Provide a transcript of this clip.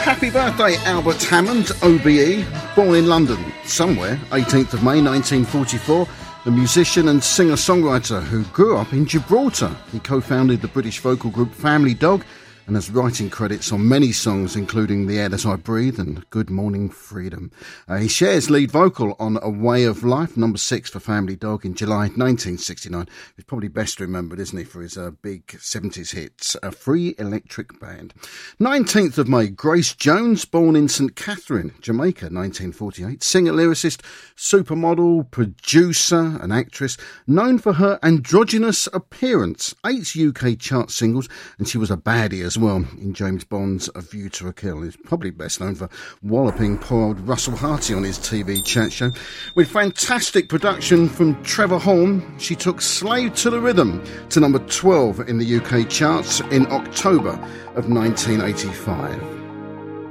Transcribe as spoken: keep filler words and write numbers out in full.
Happy birthday, Albert Hammond, O B E, born in London somewhere, eighteenth of May nineteen forty-four, the musician and singer-songwriter who grew up in Gibraltar. He co-founded the British vocal group Family Dog and has writing credits on many songs, including The Air That I Breathe and Good Morning Freedom. Uh, he shares lead vocal on A Way of Life, number six for Family Dog in July nineteen sixty-nine. He's probably best remembered, isn't he, for his uh, big seventies hits, A Free Electric Band. nineteenth of May, Grace Jones, born in St Catherine, Jamaica, nineteen forty-eight. Singer, lyricist, supermodel, producer and actress, known for her androgynous appearance. Eight U K chart singles, and she was a baddie as well in James Bond's A View to a Kill. He's probably best known for walloping poor old Russell Harty on his T V chat show. With fantastic production from Trevor Horn, she took Slave to the Rhythm to number twelve in the U K charts in October of nineteen eighty-five.